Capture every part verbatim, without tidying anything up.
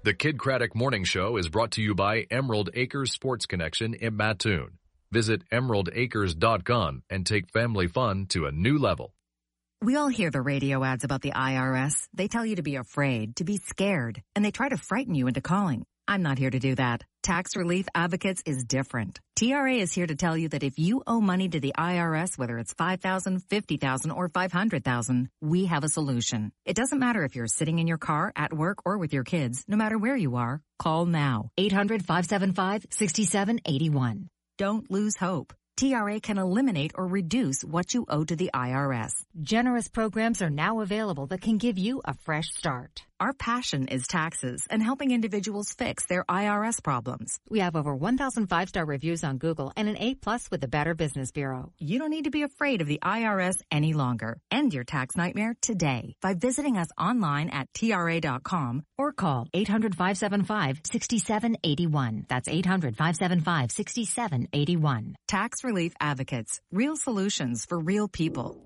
The Kid Craddock Morning Show is brought to you by Emerald Acres Sports Connection in Mattoon. Visit emerald acres dot com and take family fun to a new level. We all hear the radio ads about the I R S. They tell you to be afraid, to be scared, and they try to frighten you into calling. I'm not here to do that. Tax Relief Advocates is different. T R A is here to tell you that if you owe money to the I R S, whether it's five thousand dollars, fifty thousand dollars, or five hundred thousand dollars, we have a solution. It doesn't matter if you're sitting in your car, at work, or with your kids. No matter where you are, call now. eight hundred, five seven five, six seven eight one. Don't lose hope. T R A can eliminate or reduce what you owe to the I R S. Generous programs are now available that can give you a fresh start. Our passion is taxes and helping individuals fix their I R S problems. We have over one thousand five-star reviews on Google and an A plus with the Better Business Bureau. You don't need to be afraid of the I R S any longer. End your tax nightmare today by visiting us online at T R A dot com or call eight hundred, five seven five, six seven eight one. That's eight hundred, five seven five, six seven eight one. Tax Relief Advocates. Real solutions for real people.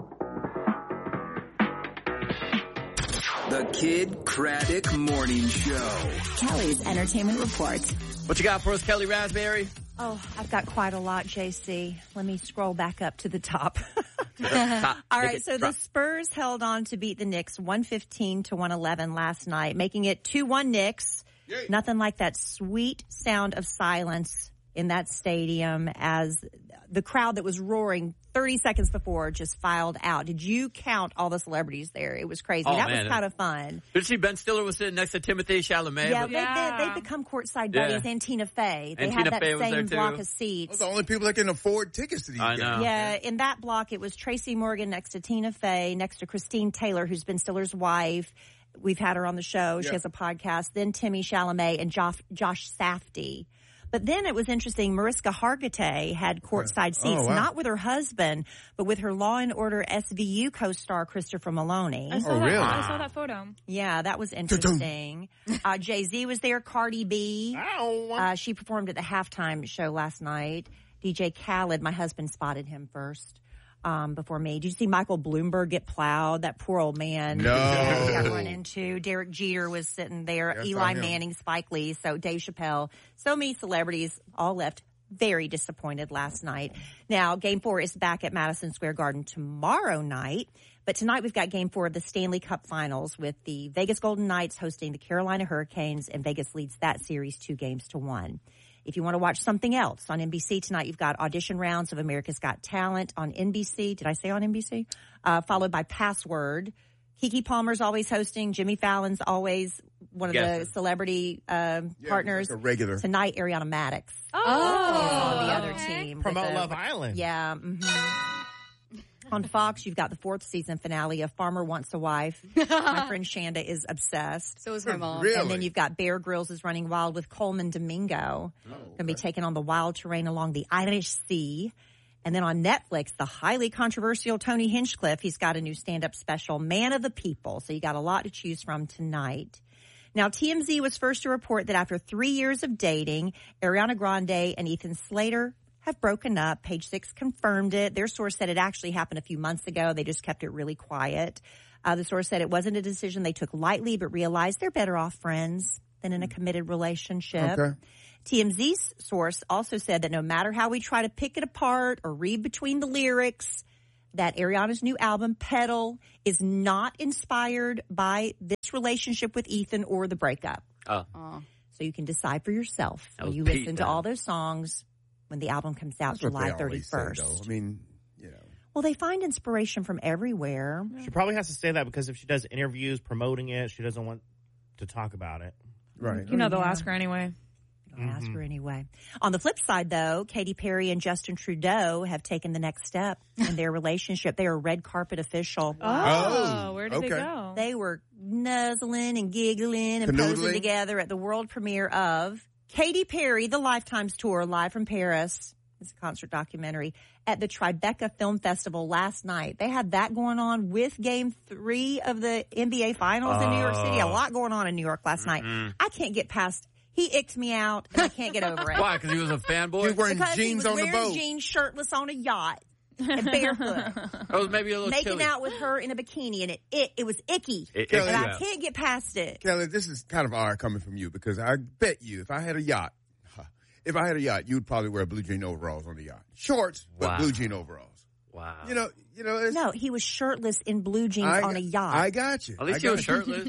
The Kid Craddock Morning Show. Kelly's Entertainment Report. What you got for us, Kelly Raspberry? Oh, I've got quite a lot, J C. Let me scroll back up to the top. top. All right, so the Spurs held on to beat the Knicks one fifteen to one eleven last night, making it two one Knicks. Yay. Nothing like that sweet sound of silence in that stadium as the crowd that was roaring thirty seconds before just filed out. Did you count all the celebrities there? It was crazy. Oh, that man. was kind of fun. Did you see Ben Stiller was sitting next to Timothy Chalamet? Yeah, but- they, they, they've become courtside buddies, Yeah. and Tina Fey. They And had Tina that Fey was there, same too. block of seats. Those are the only people that can afford tickets to these I games. know. Yeah, in that block, it was Tracy Morgan next to Tina Fey, next to Christine Taylor, who's Ben Stiller's wife. We've had her on the show. She Yeah. has a podcast. Then Timmy Chalamet and Josh, Josh Safdie. But then it was interesting. Mariska Hargitay had courtside seats, Oh, wow. not with her husband, but with her Law and Order S V U co-star Christopher Maloney. I saw Oh, that. really? I saw that photo. Yeah, that was interesting. uh, Jay-Z was there. Cardi B. Uh, she performed at the halftime show last night. D J Khaled, my husband spotted him first um, before me. Did you see Michael Bloomberg get plowed? That poor old man. No. He got run into. Derek Jeter was sitting there. Yes, Eli I am. Manning, Spike Lee. So Dave Chappelle. So many celebrities all left very disappointed last night. Now, Game four is back at Madison Square Garden tomorrow night. But tonight we've got Game four of the Stanley Cup Finals with the Vegas Golden Knights hosting the Carolina Hurricanes, and Vegas leads that series two games to one. If you want to watch something else on N B C tonight, you've got audition rounds of America's Got Talent on N B C. Did I say on N B C? Uh, followed by Password. Keke Palmer's always hosting. Jimmy Fallon's always one of Yes. the celebrity um, Yeah, partners. like a regular. Tonight, Ariana Madix Oh, is on the other team. Promote with the- Love Island. Yeah. Mm-hmm. On Fox, you've got the fourth season finale of Farmer Wants a Wife. My friend Shanda is obsessed. So is my mom. Really? And then you've got Bear Grylls is running wild with Coleman Domingo. Oh, Going to be taking on the wild terrain along the Irish Sea. And then on Netflix, the highly controversial Tony Hinchcliffe, he's got a new stand-up special, Man of the People. So you got a lot to choose from tonight. Now, T M Z was first to report that after three years of dating, Ariana Grande and Ethan Slater have broken up. Page Six confirmed it. Their source said it actually happened a few months ago. They just kept it really quiet. Uh, the source said it wasn't a decision they took lightly, but realized they're better off friends than in a committed relationship. Okay. T M Z's source also said that no matter how we try to pick it apart or read between the lyrics, that Ariana's new album, Petal, is not inspired by this relationship with Ethan or the breakup. Oh. So you can decide for yourself That when was you Pete, listen to man. all those songs when the album comes out That's what July they always say, thirty-first. though. I mean, you know. Well, they find inspiration from everywhere. She probably has to say that because if she does interviews promoting it, she doesn't want to talk about it. Right. You know they'll ask her anyway. I'll ask her anyway. On the flip side, though, Katy Perry and Justin Trudeau have taken the next step in their relationship. They are red carpet official. Oh, where did okay. they go? They were nuzzling and giggling and Canoodling. posing together at the world premiere of Katy Perry, The Lifetimes Tour, live from Paris. It's a concert documentary at the Tribeca Film Festival last night. They had that going on with game three of the N B A Finals in New York City. A lot going on in New York last night. I can't get past. He icked me out, and I can't get over it. Why? Because he was a fanboy? He was wearing Because he jeans was on the wearing boat. jeans, shirtless on a yacht. and barefoot, It was maybe a little making chilly. out with her in a bikini, and it it, it was icky, It- Kelly, and I yeah. can't get past it. Kelly, this is kind of odd coming from you because I bet you if I had a yacht, if I had a yacht, you'd probably wear blue jean overalls on the yacht. Shorts, but Wow. blue jean overalls. Wow. You know, you know. It's, No, he was shirtless in blue jeans I, on a yacht. I got you. At least I he was got you. shirtless.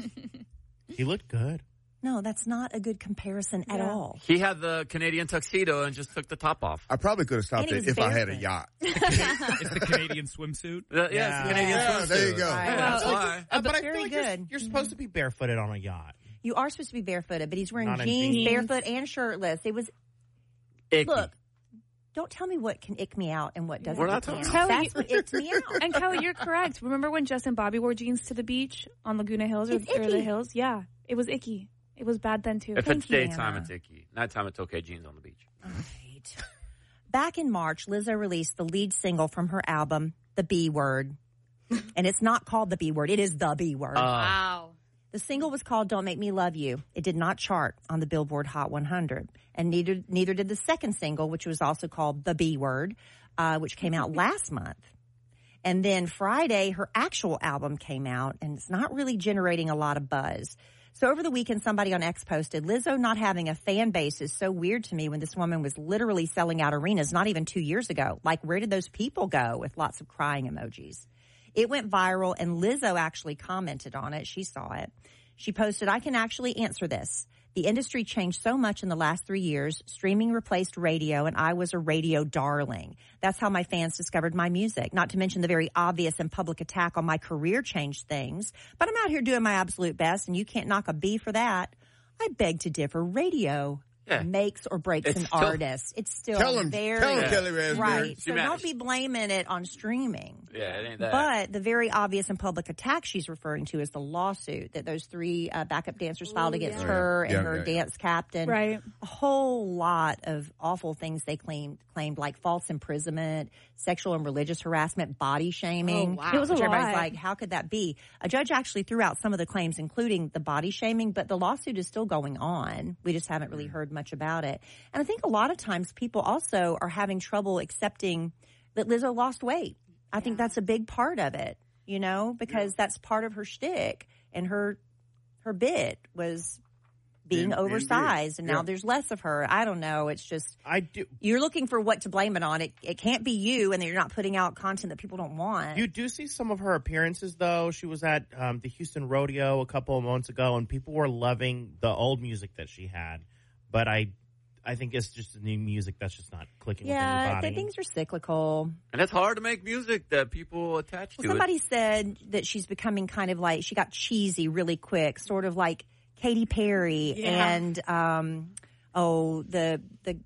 He looked good. no, that's not a good comparison at Yeah. all. He had the Canadian tuxedo and just took the top off. I probably could have stopped And he it was if I had a barefoot. yacht. It's the Canadian swimsuit. Uh, yeah, Yeah. it's Canadian Yeah, swimsuit. there you go. Right. That's Well, why. Uh, but I Very feel like you're, good. you're supposed to be barefooted on a yacht. You are supposed to be barefooted, but he's wearing Not in jeans, jeans. barefoot, and shirtless. It was Icky. look. Don't tell me what can ick me out and what doesn't. We're not ick me talking- out. Kelly, That's what icks me out. And Kelly, you're correct. Remember when Justin Bobby wore jeans to the beach on Laguna Hills or, It's or the icky. hills? Yeah, it was icky. It was bad then too. If Thank it's you, daytime, Anna. it's icky. Nighttime, it's okay. Jeans on the beach. Right. Back in March, Lizzo released the lead single from her album, The B Word. And it's not called The B Word. It is The B Word. Uh, Wow. The single was called Don't Make Me Love You. It did not chart on the Billboard Hot one hundred. And neither neither did the second single, which was also called The B Word, uh, which came out last month. And then Friday, her actual album came out, and it's not really generating a lot of buzz. So over the weekend, somebody on X posted, Lizzo not having a fan base is so weird to me when this woman was literally selling out arenas not even two years ago. Like, where did those people go? With lots of crying emojis. It went viral, and Lizzo actually commented on it. She saw it. She posted, I can actually answer this. The industry changed so much in the last three years. Streaming replaced radio, and I was a radio darling. That's how my fans discovered my music. Not to mention the very obvious and public attack on my career changed things. But I'm out here doing my absolute best, and you can't knock a B for that. I beg to differ. Radio Yeah. makes or breaks It's an still- artist. It's still Tell him, very tell him, Yeah. Kelly Raspberry. right. She So managed. don't be blaming it on streaming. Yeah, it ain't that. But the very obvious and public attack she's referring to is the lawsuit that those three uh, backup dancers filed against yeah. her and Yeah, her yeah, yeah. dance captain. Right. A whole lot of awful things they claimed, claimed like false imprisonment, sexual and religious harassment, body shaming. Oh, wow. It was a Which everybody's lot. like, how could that be? A judge actually threw out some of the claims, including the body shaming, but the lawsuit is still going on. We just haven't really heard much about it. And I think a lot of times people also are having trouble accepting that Lizzo lost weight. I think that's a big part of it, you know, because that's part of her shtick, and her her bit was being Being- being oversized, big. and now Yeah. there's less of her. I don't know. It's just I do. you're looking for what to blame it on. It it can't be you, and then you're not putting out content that people don't want. You do see some of her appearances, though. She was at um, the Houston Rodeo a couple of months ago, and people were loving the old music that she had. But I, I think it's just the new music that's just not clicking with yeah, anybody. the things are cyclical. and it's hard to make music that people attach to Well, somebody said that she's becoming kind of like, she got cheesy really quick, sort of like Katy Perry Yeah. and, um, oh, the, the,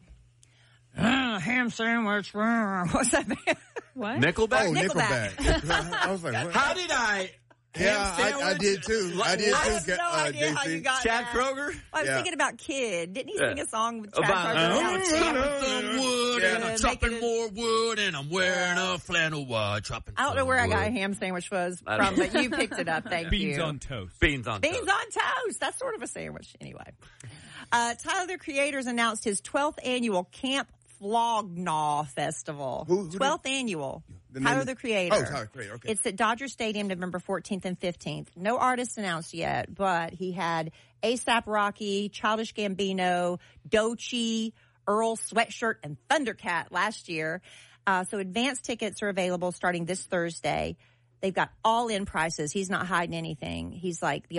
uh, ham sandwich. uh, What's that? band? What? it. Nickelback? Oh, Nickelback. Nickelback. I was like, what? How did I? Yeah, Ham I, I did too. I did I too. have no uh, idea how J C. you got Chad that. Kroger? I was Yeah. thinking about Kid. Didn't he Yeah. sing a song with Chad About Kroger? I'm Alex chopping Chad? some wood Yeah. and I'm Making chopping it- more wood and I'm wearing a flannel wad. Chopping I don't know some where I got a wood. ham sandwich was I from, don't- but you picked it up. Thank Beans you. on toast. Beans on Beans toast. on toast. That's sort of a sandwich. Anyway. Uh, Tyler, the Creators announced his twelfth annual Camp Flognaw Festival. Who- who did- twelfth annual. The name Tyler, is- the Creator. Oh, Tyler, the Creator, okay. It's at Dodger Stadium November fourteenth and fifteenth. No artist announced yet, but he had ASAP Rocky, Childish Gambino, Doechii, Earl Sweatshirt, and Thundercat last year. Uh, so advance tickets are available starting this Thursday. They've got all-in prices. He's not hiding anything. He's like, the